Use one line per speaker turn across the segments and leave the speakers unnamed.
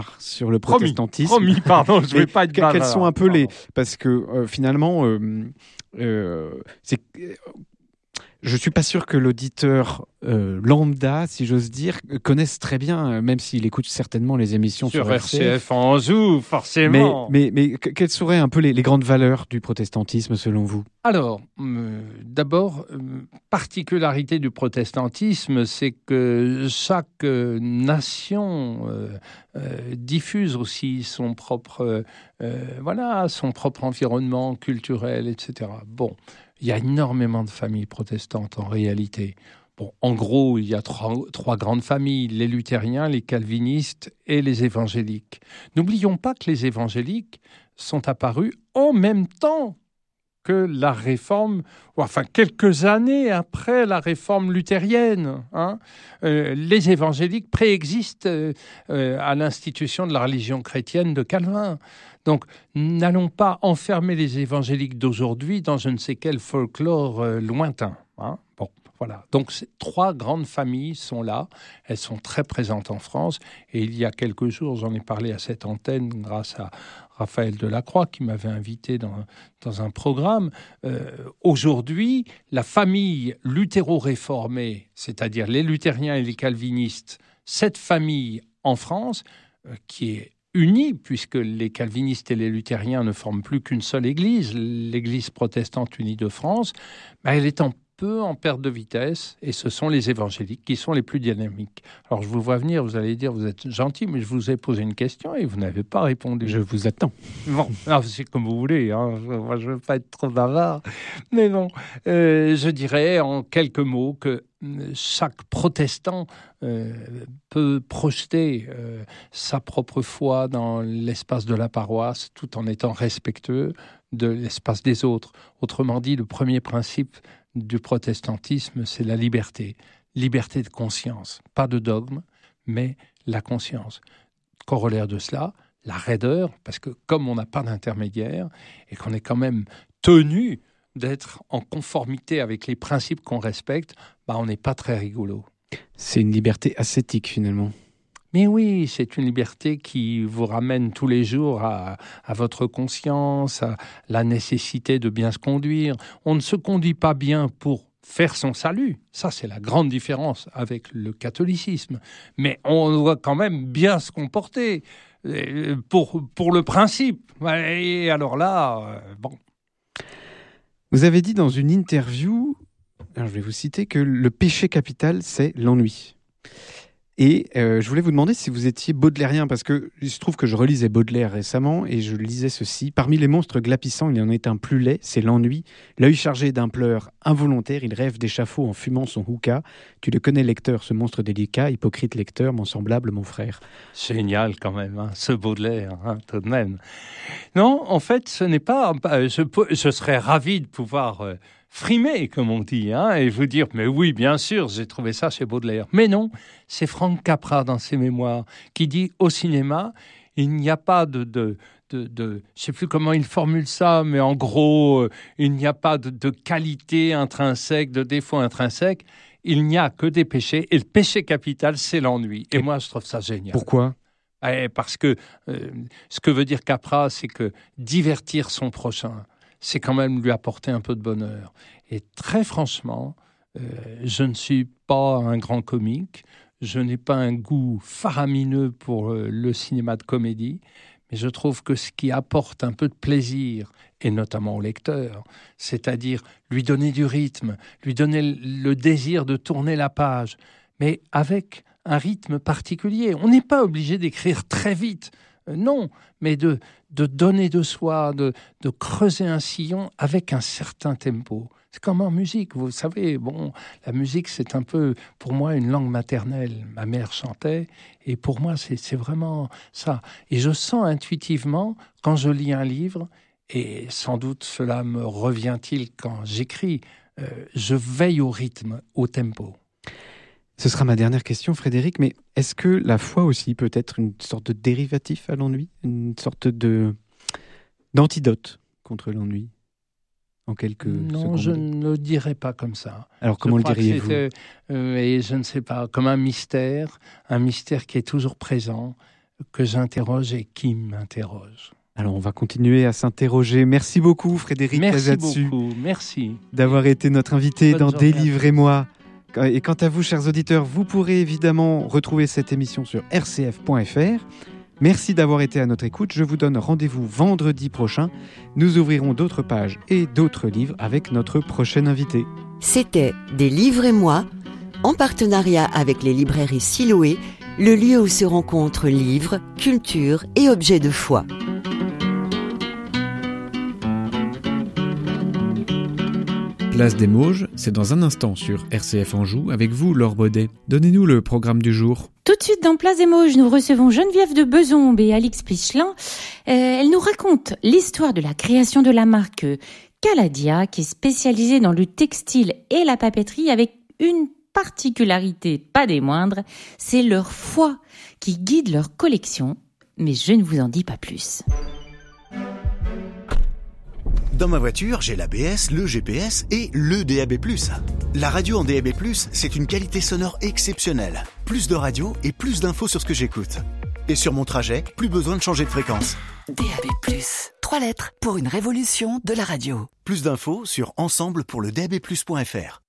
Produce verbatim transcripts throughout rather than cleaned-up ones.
sur le
Promis,
protestantisme.
promis, pardon, je ne vais pas être bavard.
Quels sont un peu
pardon.
les... Parce que euh, finalement, euh, euh, c'est... Je ne suis pas sûr que l'auditeur euh, lambda, si j'ose dire, connaisse très bien, même s'il écoute certainement les émissions sur,
sur R C F en joue, forcément.
Mais, mais, mais quelles seraient un peu les, les grandes valeurs du protestantisme selon vous ?
Alors, euh, d'abord, euh, particularité du protestantisme, c'est que chaque euh, nation euh, euh, diffuse aussi son propre, euh, voilà, son propre environnement culturel, et cetera. Bon, il y a énormément de familles protestantes en réalité. Bon, en gros, il y a trois, trois grandes familles, les luthériens, les calvinistes et les évangéliques. N'oublions pas que les évangéliques sont apparus en même temps que la réforme, enfin quelques années après la réforme luthérienne. Hein. Euh, les évangéliques préexistent euh, euh, à l'institution de la religion chrétienne de Calvin. Donc, n'allons pas enfermer les évangéliques d'aujourd'hui dans je ne sais quel folklore euh, lointain. Hein. Bon, voilà. Donc, ces trois grandes familles sont là. Elles sont très présentes en France. Et il y a quelques jours, j'en ai parlé à cette antenne grâce à Raphaël Delacroix qui m'avait invité dans, dans un programme. Euh, aujourd'hui, la famille luthéro-réformée, c'est-à-dire les luthériens et les calvinistes, cette famille en France, euh, qui est unie, puisque les calvinistes et les luthériens ne forment plus qu'une seule église, l'église protestante unie de France, ben elle est en peu en perte de vitesse, et ce sont les évangéliques qui sont les plus dynamiques. Alors je vous vois venir, vous allez dire, vous êtes gentil, mais je vous ai posé une question et vous n'avez pas répondu.
Je vous attends.
Bon, alors, c'est comme vous voulez, hein. Moi je ne veux pas être trop bavard, mais bon, euh, je dirais en quelques mots que chaque protestant euh, peut projeter euh, sa propre foi dans l'espace de la paroisse tout en étant respectueux de l'espace des autres. Autrement dit, le premier principe du protestantisme, c'est la liberté. Liberté de conscience, pas de dogme, mais la conscience. Corollaire de cela, la raideur, parce que comme on n'a pas d'intermédiaire et qu'on est quand même tenu d'être en conformité avec les principes qu'on respecte, bah on n'est pas très rigolo.
C'est une liberté ascétique finalement.
Mais oui, c'est une liberté qui vous ramène tous les jours à, à votre conscience, à la nécessité de bien se conduire. On ne se conduit pas bien pour faire son salut. Ça, c'est la grande différence avec le catholicisme. Mais on doit quand même bien se comporter pour, pour le principe. Et alors là, euh, bon.
Vous avez dit dans une interview, alors je vais vous citer, que le péché capital, c'est l'ennui. Et euh, je voulais vous demander si vous étiez baudelairien, parce que il se trouve que je relisais Baudelaire récemment, et je lisais ceci. Parmi les monstres glapissants, il y en est un plus laid, c'est l'ennui. L'œil chargé d'un pleur involontaire, il rêve d'échafaud en fumant son hookah. Tu le connais, lecteur, ce monstre délicat, hypocrite lecteur, mon semblable, mon frère.
Génial quand même, hein, ce Baudelaire, hein, tout de même. Non, en fait, ce n'est pas... Je, je serais ravi de pouvoir... Euh, frimer, comme on dit, hein, et vous dire, mais oui, bien sûr, j'ai trouvé ça chez Baudelaire. Mais non, c'est Frank Capra dans ses mémoires qui dit, au cinéma, il n'y a pas de... de, de, de je ne sais plus comment il formule ça, mais en gros, euh, il n'y a pas de, de qualité intrinsèque, de défaut intrinsèque, il n'y a que des péchés, et le péché capital, c'est l'ennui. Et, et moi, je trouve ça génial.
Pourquoi ?
Et parce que euh, ce que veut dire Capra, c'est que divertir son prochain, c'est quand même lui apporter un peu de bonheur. Et très franchement, euh, je ne suis pas un grand comique, je n'ai pas un goût faramineux pour euh, le cinéma de comédie, mais je trouve que ce qui apporte un peu de plaisir, et notamment au lecteur, c'est-à-dire lui donner du rythme, lui donner le désir de tourner la page, mais avec un rythme particulier. On n'est pas obligé d'écrire très vite, euh, non, mais de, de donner de soi, de, de creuser un sillon avec un certain tempo. C'est comme en musique, vous savez, bon, la musique, c'est un peu, pour moi, une langue maternelle. Ma mère chantait, et pour moi, c'est, c'est vraiment ça. Et je sens intuitivement, quand je lis un livre, et sans doute cela me revient-il quand j'écris, euh, je veille au rythme, au tempo.
Ce sera ma dernière question, Frédéric, mais est-ce que la foi aussi peut être une sorte de dérivatif à l'ennui, une sorte de d'antidote contre l'ennui, en quelques
non,
secondes?
Je ne le dirais pas comme ça.
Alors comment
je
le diriez-vous?
euh, Et je ne sais pas, comme un mystère, un mystère qui est toujours présent, que j'interroge et qui m'interroge.
Alors, on va continuer à s'interroger. Merci beaucoup, Frédéric Casatsu.
Merci beaucoup, merci.
D'avoir été notre invité
Bonne
dans
journée.
Délivrez-moi. Et quant à vous, chers auditeurs, vous pourrez évidemment retrouver cette émission sur r c f point f r. Merci d'avoir été à notre écoute. Je vous donne rendez-vous vendredi prochain. Nous ouvrirons d'autres pages et d'autres livres avec notre prochain invité.
C'était Délivrez-moi, en partenariat avec les librairies Siloé, le lieu où se rencontrent livres, culture et objets de foi.
Place des Mauges, c'est dans un instant sur R C F Anjou avec vous, Laure Baudet. Donnez-nous le programme du jour.
Tout de suite dans Place des Mauges, nous recevons Geneviève de Bezombe et Alix Pichelin. Euh, elles nous racontent l'histoire de la création de la marque Caladia, qui est spécialisée dans le textile et la papeterie, avec une particularité, pas des moindres, c'est leur foi qui guide leur collection. Mais je ne vous en dis pas plus.
Dans ma voiture, j'ai l'A B S, le G P S et le D A B plus. La radio en D A B plus, c'est une qualité sonore exceptionnelle. Plus de radio et plus d'infos sur ce que j'écoute. Et sur mon trajet, plus besoin de changer de fréquence.
D A B plus, trois lettres pour une révolution de la radio.
Plus d'infos sur ensemble pour le d a b plus point f r.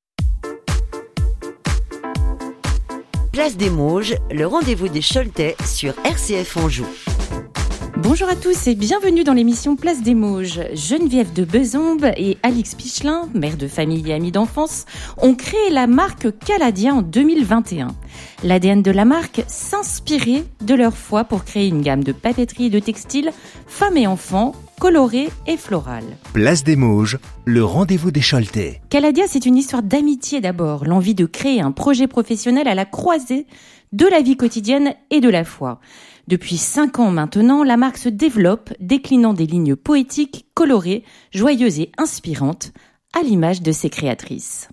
Place des Mauges, le rendez-vous des Choletais sur R C F Anjou.
Bonjour à tous et bienvenue dans l'émission Place des Mauges. Geneviève de Bezombe et Alix Pichelin, mère de famille et amie d'enfance, ont créé la marque Caladia en deux mille vingt et un. L'A D N de la marque s'inspirait de leur foi pour créer une gamme de papeterie et de textiles femmes et enfants, colorées et florales.
Place des Mauges, le rendez-vous des Choletais.
Caladia, c'est une histoire d'amitié d'abord, l'envie de créer un projet professionnel à la croisée de la vie quotidienne et de la foi. Depuis cinq ans maintenant, la marque se développe, déclinant des lignes poétiques, colorées, joyeuses et inspirantes, à l'image de ses créatrices.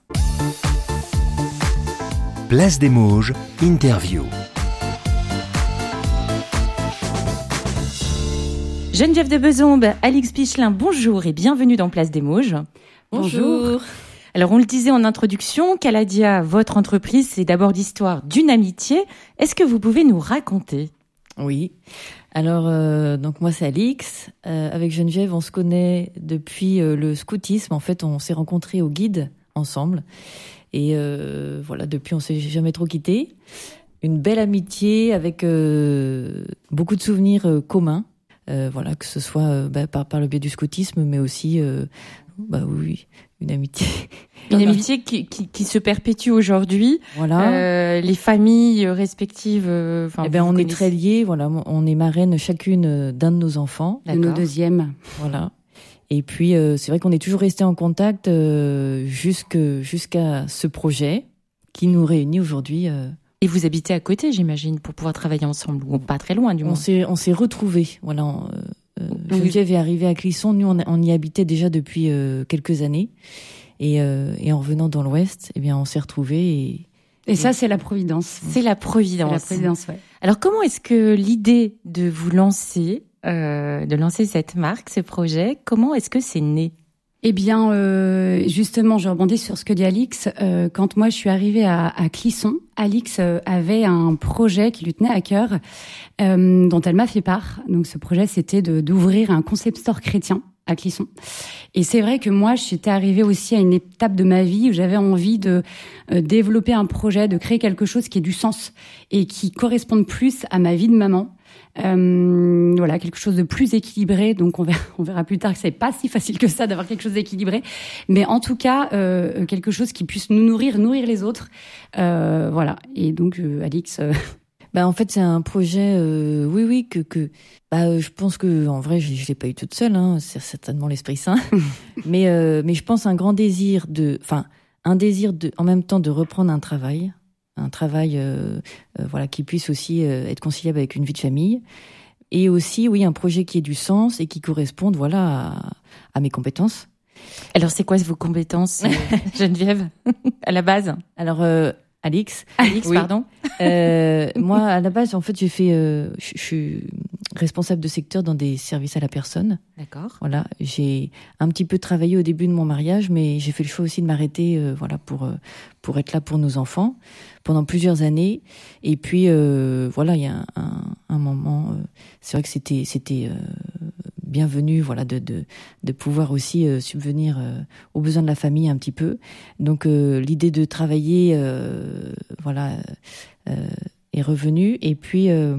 Place des Mauges, interview.
Geneviève de Bezombe, Alix Pichelin, bonjour et bienvenue dans Place des Mauges.
Bonjour.
Alors, on le disait en introduction, Caladia, votre entreprise, c'est d'abord l'histoire d'une amitié. Est-ce que vous pouvez nous raconter ?
Oui. Alors, euh, donc moi, c'est Alix. Euh, avec Geneviève, on se connaît depuis euh, le scoutisme. En fait, on s'est rencontrés au guide ensemble. Et euh, voilà, depuis, on s'est jamais trop quittés. Une belle amitié avec euh, beaucoup de souvenirs euh, communs. Euh, voilà, que ce soit euh, bah, par, par le biais du scoutisme, mais aussi, euh, bah oui, une amitié.
Une amitié qui, qui, qui se perpétue aujourd'hui.
Voilà.
Euh, les familles respectives. Euh,
eh ben, on est très liés. Voilà, on est marraine chacune d'un de nos enfants.
De nos deuxièmes.
Voilà. Et puis, euh, c'est vrai qu'on est toujours restés en contact euh, jusque, jusqu'à ce projet qui nous réunit aujourd'hui. Euh.
Et vous habitez à côté, j'imagine, pour pouvoir travailler ensemble, ou pas très loin du moins.
On s'est, on s'est retrouvés. Voilà. Euh, Geneviève est arrivée à Clisson. Nous, on, on y habitait déjà depuis euh, quelques années. Et, euh, et en revenant dans l'Ouest, eh bien, on s'est retrouvés. Et,
et, et ça, c'est la providence.
C'est la providence.
C'est la providence, ouais.
Alors, comment est-ce que l'idée de vous lancer, euh, de lancer cette marque, ce projet, comment est-ce que c'est né ?
Eh bien, euh, justement, je rebondis sur ce que dit Alix. Euh, quand moi, je suis arrivée à, à Clisson, Alix euh, avait un projet qui lui tenait à cœur, euh, dont elle m'a fait part. Donc, ce projet, c'était de, d'ouvrir un concept store chrétien à Clisson. Et c'est vrai que moi, j'étais arrivée aussi à une étape de ma vie où j'avais envie de euh, développer un projet, de créer quelque chose qui ait du sens et qui corresponde plus à ma vie de maman. Euh, voilà, quelque chose de plus équilibré. Donc on verra, on verra plus tard que c'est pas si facile que ça d'avoir quelque chose d'équilibré, mais en tout cas euh, quelque chose qui puisse nous nourrir, nourrir les autres. Euh, voilà. Et donc euh, Alix. Euh...
Bah en fait c'est un projet, euh, oui oui que que bah je pense que en vrai je, je l'ai pas eu toute seule, hein, c'est certainement l'Esprit Saint, mais euh, mais je pense un grand désir de, enfin un désir de, en même temps de reprendre un travail. un travail euh, euh, voilà, qui puisse aussi euh, être conciliable avec une vie de famille. Et aussi, oui, un projet qui ait du sens et qui corresponde voilà, à, à mes compétences.
Alors, c'est quoi vos compétences, Geneviève, à la base ?
Alors, euh, Alix.
Alix,
oui.
pardon.
Euh, moi, à la base, en fait, j'ai fait... Euh, je suis responsable de secteur dans des services à la personne.
D'accord.
Voilà, j'ai un petit peu travaillé au début de mon mariage, mais j'ai fait le choix aussi de m'arrêter, euh, voilà, pour euh, pour être là pour nos enfants pendant plusieurs années. Et puis euh, voilà, il y a un, un, un moment, euh, c'est vrai que c'était c'était euh, bienvenu, voilà, de de de pouvoir aussi euh, subvenir euh, aux besoins de la famille un petit peu. Donc euh, l'idée de travailler, euh, voilà, euh, est revenue. Et puis euh,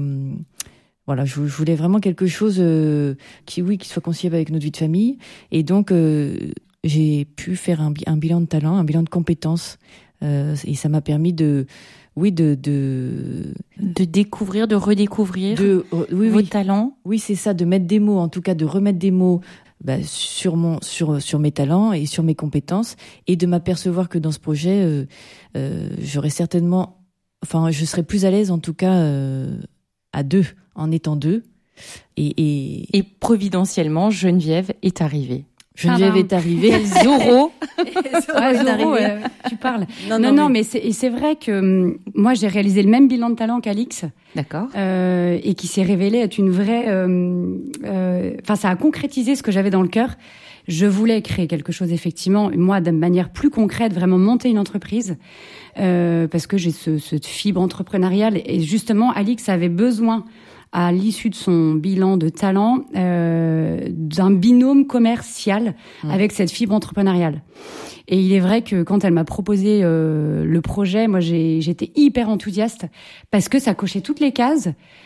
Voilà, je, je voulais vraiment quelque chose euh, qui, oui, qui soit conciliable avec notre vie de famille. Et donc, euh, j'ai pu faire un, un bilan de talent, un bilan de compétences. Euh, et ça m'a permis de, oui, de... De,
de découvrir, de redécouvrir
de, euh, oui,
vos
oui.
talents.
Oui, c'est ça, de mettre des mots, en tout cas de remettre des mots bah, sur, mon, sur, sur mes talents et sur mes compétences. Et de m'apercevoir que dans ce projet, euh, euh, j'aurais certainement... Enfin, je serais plus à l'aise, en tout cas, euh, à deux. En étant deux. Et, et...
et providentiellement, Geneviève est arrivée.
Geneviève
ah ben,
est arrivée.
Zorro.
ouais, Zorro, euh, tu parles.
Non,
non,
non,
non,
mais,
mais c'est, et c'est vrai que hum, moi, j'ai réalisé le même bilan de talent qu'Alix.
D'accord.
Euh, et qui s'est révélé être une vraie... Enfin, euh, euh, ça a concrétisé ce que j'avais dans le cœur. Je voulais créer quelque chose, effectivement, moi, de manière plus concrète, vraiment monter une entreprise, euh, parce que j'ai ce, cette fibre entrepreneuriale. Et justement, Alix avait besoin, à l'issue de son bilan de talent, euh, d'un binôme commercial mmh. avec cette fibre entrepreneuriale. Et il est vrai que quand elle m'a proposé euh, le projet, moi j'ai, j'étais hyper enthousiaste parce que ça cochait toutes les cases.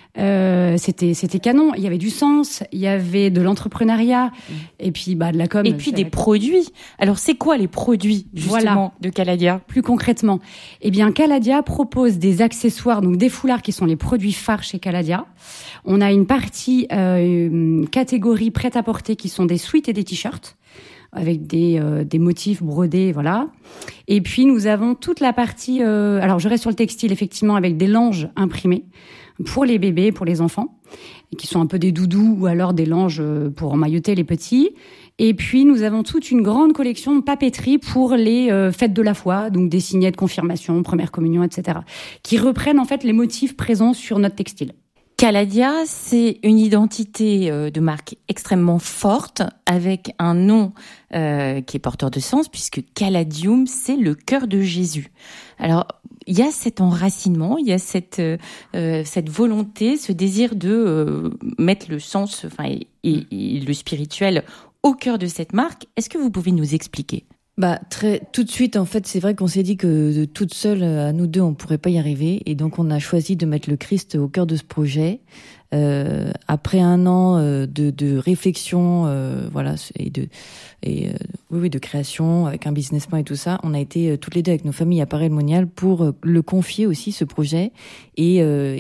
Euh, c'était c'était canon. Il y avait du sens, il y avait de l'entrepreneuriat mmh. et puis bah de la com.
Et puis des produits. Alors c'est quoi les produits justement voilà. de Caladia?
Plus concrètement, eh bien Caladia propose des accessoires, donc des foulards qui sont les produits phares chez Caladia. On a une partie euh, catégorie prêt-à-porter qui sont des sweats et des t-shirts avec des euh, des motifs brodés, voilà. Et puis nous avons toute la partie. Euh, alors je reste sur le textile effectivement avec des langes imprimés pour les bébés, pour les enfants, qui sont un peu des doudous ou alors des langes pour emmailloter les petits. Et puis, nous avons toute une grande collection de papeterie pour les euh, fêtes de la foi, donc des signets de confirmation, première communion, et cetera, qui reprennent en fait les motifs présents sur notre textile.
Caladia, c'est une identité de marque extrêmement forte, avec un nom euh, qui est porteur de sens, puisque Caladium, c'est le cœur de Jésus. Alors, il y a cet enracinement, il y a cette euh, cette volonté, ce désir de euh, mettre le sens, enfin, et, et, et le spirituel au cœur de cette marque. Est-ce que vous pouvez nous expliquer ?
Bah très tout de suite en fait c'est vrai qu'on s'est dit que de toute seule à nous deux on pourrait pas y arriver et donc on a choisi de mettre le Christ au cœur de ce projet. Euh, après un an euh, de, de réflexion, euh, voilà et de et euh, oui oui de création avec un business plan et tout ça, on a été euh, toutes les deux avec nos familles à Paray-le-Monial pour euh, le confier aussi ce projet et, euh,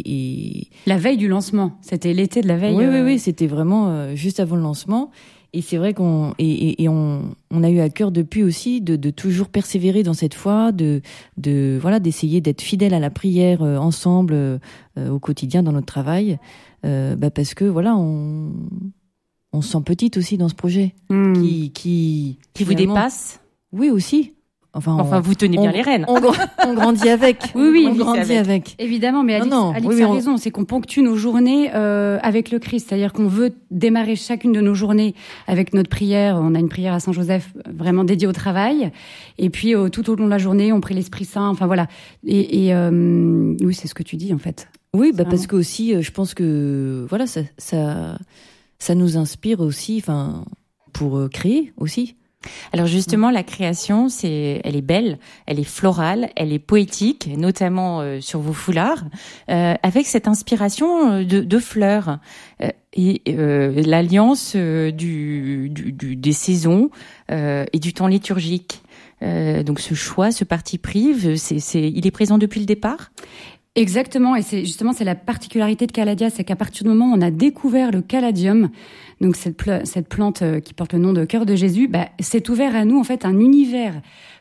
et et
la veille du lancement, c'était l'été de la veille.
Oui
euh...
oui oui c'était vraiment euh, juste avant le lancement. Et c'est vrai qu'on et, et, et on, on a eu à cœur depuis aussi de, de toujours persévérer dans cette foi, de, de voilà d'essayer d'être fidèles à la prière euh, ensemble euh, au quotidien dans notre travail, euh, bah parce que voilà on on se sent petite aussi dans ce projet
mmh.
qui qui
qui vous dépasse.
Oui aussi. Enfin,
enfin,
on,
vous tenez bien
on,
les rênes.
On, on grandit avec.
Oui, oui,
on grandit avec. avec.
Évidemment, mais Alix,
non, non.
Alix
oui,
a
on...
raison. C'est qu'on ponctue nos journées euh, avec le Christ. C'est-à-dire qu'on veut démarrer chacune de nos journées avec notre prière. On a une prière à Saint-Joseph vraiment dédiée au travail. Et puis, euh, tout au long de la journée, on prie l'Esprit Saint. Enfin, voilà. Et, et euh, oui, c'est ce que tu dis, en fait.
Oui, bah, parce que aussi, je pense que, voilà, ça, ça, ça nous inspire aussi, enfin, pour euh, créer aussi.
Alors justement, la création, c'est, elle est belle, elle est florale, elle est poétique, notamment euh, sur vos foulards, euh, avec cette inspiration de, de fleurs euh, et euh, l'alliance euh, du, du, du, des saisons euh, et du temps liturgique. Euh, donc ce choix, ce parti pris, c'est, c'est, il est présent depuis le départ ?
Exactement, et c'est justement c'est la particularité de Caladia, c'est qu'à partir du moment où on a découvert le caladium, donc cette, pl- cette plante qui porte le nom de cœur de Jésus, bah, c'est ouvert à nous en fait un univers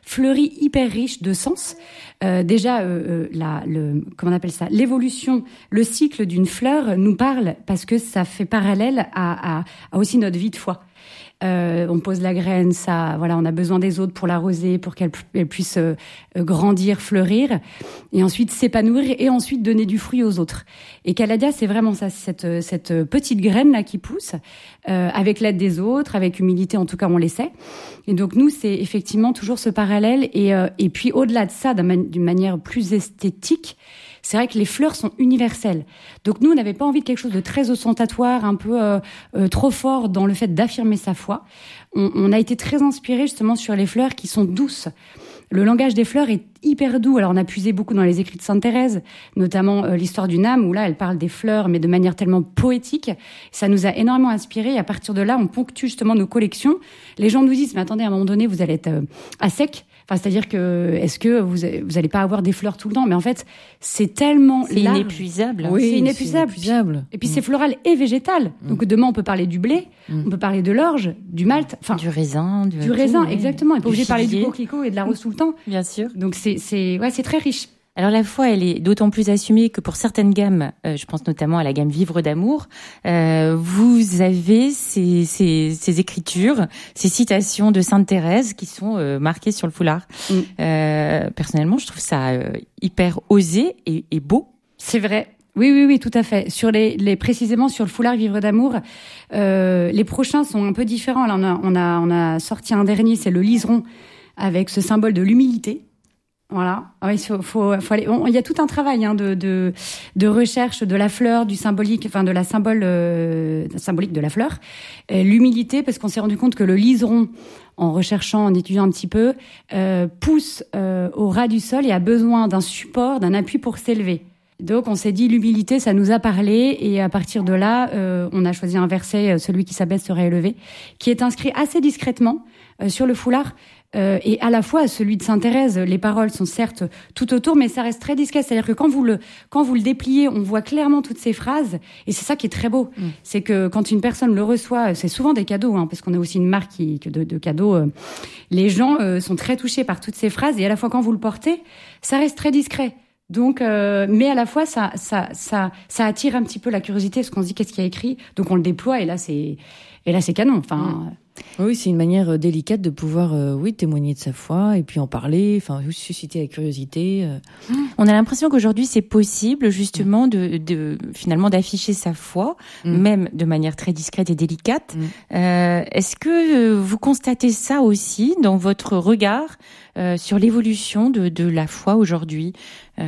fleurie hyper riche de sens. Euh, déjà, euh, la, le, comment on appelle ça, l'évolution, le cycle d'une fleur nous parle parce que ça fait parallèle à, à, à aussi notre vie de foi. Euh, on pose la graine, ça, voilà, on a besoin des autres pour l'arroser, pour qu'elle elle puisse euh, grandir, fleurir, et ensuite s'épanouir, et ensuite donner du fruit aux autres. Et Caladia, c'est vraiment ça, cette, cette petite graine là qui pousse, euh, avec l'aide des autres, avec humilité, en tout cas on l'essaie. Et donc nous, c'est effectivement toujours ce parallèle, et, euh, et puis au-delà de ça, d'une manière plus esthétique, c'est vrai que les fleurs sont universelles. Donc nous, on n'avait pas envie de quelque chose de très ostentatoire, un peu euh, euh, trop fort dans le fait d'affirmer sa foi. On, on a été très inspirés justement sur les fleurs qui sont douces. Le langage des fleurs est hyper doux. Alors on a puisé beaucoup dans les écrits de Sainte Thérèse, notamment euh, l'histoire d'une âme, où là, elle parle des fleurs, mais de manière tellement poétique. Ça nous a énormément inspirés. Et à partir de là, on ponctue justement nos collections. Les gens nous disent, mais attendez, à un moment donné, vous allez être euh, à sec. Enfin, c'est-à-dire que, est-ce que vous, vous allez pas avoir des fleurs tout le temps? Mais en fait, c'est tellement
c'est
large.
Inépuisable.
Oui, c'est inépuisable.
C'est inépuisable.
Et puis, c'est floral et végétal. Mm. Donc, demain, on peut parler du blé, mm. on peut parler de l'orge, du malt, enfin.
Du raisin, du,
du raisin,
oui.
exactement. On n'est pas obligé de parler
figuier.
du coquelicot et de la rose tout le temps.
Bien sûr.
Donc, c'est, c'est, ouais, c'est très riche.
Alors la foi, elle est d'autant plus assumée que pour certaines gammes, euh, je pense notamment à la gamme Vivre d'amour, euh, vous avez ces, ces, ces écritures, ces citations de Sainte Thérèse qui sont euh, marquées sur le foulard. Mm. Euh, personnellement, je trouve ça euh, hyper osé et, et beau.
C'est vrai. Oui, oui, oui, tout à fait. Sur les, les précisément sur le foulard Vivre d'amour, euh, les prochains sont un peu différents. Là, on a, on a, on a sorti un dernier, c'est le liseron, avec ce symbole de l'humilité. Voilà. Il faut, faut, faut aller. Il y a tout un travail hein, de, de, de recherche de la fleur, du symbolique, enfin de la symbole euh, symbolique de la fleur. Et l'humilité, parce qu'on s'est rendu compte que le liseron, en recherchant, en étudiant un petit peu, euh, pousse euh, au ras du sol et a besoin d'un support, d'un appui pour s'élever. Donc on s'est dit l'humilité, ça nous a parlé, et à partir de là, euh, on a choisi un verset, celui qui s'abaisse sera élevé, qui est inscrit assez discrètement euh, sur le foulard. Euh, et à la fois celui de Sainte Thérèse, les paroles sont certes tout autour, mais ça reste très discret. C'est-à-dire que quand vous le quand vous le dépliez, on voit clairement toutes ces phrases, et c'est ça qui est très beau. Mmh. C'est que quand une personne le reçoit, c'est souvent des cadeaux, hein, parce qu'on a aussi une marque qui, de, de cadeaux. Euh, les gens euh, sont très touchés par toutes ces phrases, et à la fois quand vous le portez, ça reste très discret. Donc, euh, mais à la fois ça ça ça ça attire un petit peu la curiosité, parce qu'on se dit qu'est-ce qu'il y a écrit, donc on le déploie, et là c'est et là c'est canon. Enfin. Mmh.
Oui, c'est une manière délicate de pouvoir, euh, oui, témoigner de sa foi et puis en parler, enfin, susciter la curiosité. Euh.
On a l'impression qu'aujourd'hui, c'est possible, justement, de, de finalement d'afficher sa foi, mm. même de manière très discrète et délicate. Mm. Euh, est-ce que vous constatez ça aussi dans votre regard euh, sur l'évolution de, de la foi aujourd'hui? euh,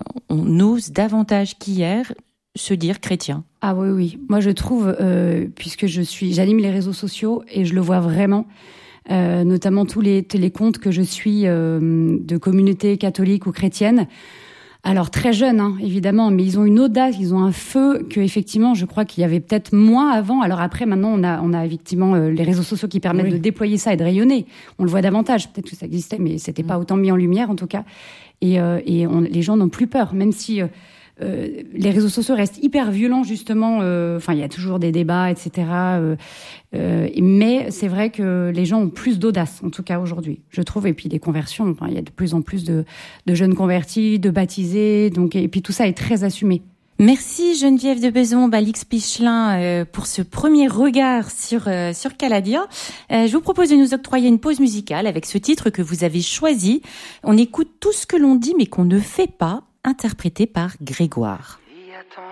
On ose davantage qu'hier se dire chrétien.
Ah oui, oui. Moi, je trouve, euh, puisque je suis, j'anime les réseaux sociaux et je le vois vraiment, euh, notamment tous les, les comptes que je suis euh, de communautés catholiques ou chrétiennes. Alors, très jeunes, hein, évidemment, mais ils ont une audace, ils ont un feu que, effectivement, je crois qu'il y avait peut-être moins avant. Alors après, maintenant, on a, on a effectivement euh, les réseaux sociaux qui permettent oui. de déployer ça et de rayonner. On le voit davantage. Peut-être que ça existait, mais c'était mmh. pas autant mis en lumière, en tout cas. Et, euh, et on, les gens n'ont plus peur, même si... Euh, Euh, les réseaux sociaux restent hyper violents, justement. Enfin, euh, il y a toujours des débats, et cetera. Euh, euh, mais c'est vrai que les gens ont plus d'audace, en tout cas aujourd'hui, je trouve. Et puis des conversions. Enfin, il y a de plus en plus de, de jeunes convertis, de baptisés. Donc, et puis tout ça est très assumé.
Merci Geneviève de Bezombe, Alix Pichelin euh, pour ce premier regard sur euh, sur Caladia. Euh, je vous propose de nous octroyer une pause musicale avec ce titre que vous avez choisi. On écoute Tout ce que l'on dit mais qu'on ne fait pas, interprété par Grégoire.